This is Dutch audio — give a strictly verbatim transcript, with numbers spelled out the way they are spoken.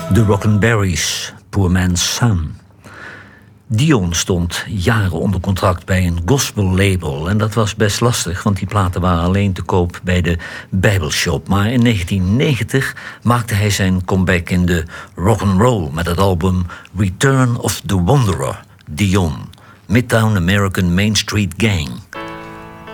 De Rockenberries, Poor Man's Son. Dion stond jaren onder contract bij een gospel-label. En dat was best lastig, want die platen waren alleen te koop bij de Bijbelshop. Maar in negentien negentig maakte hij zijn comeback in de rock'n'roll met het album Return of the Wanderer, Dion. Midtown American Main Street Gang.